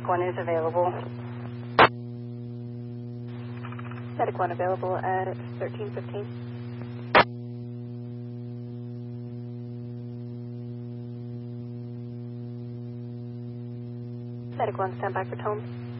Static 1 is available. Static 1 available at 1315. Static 1, stand by for tone.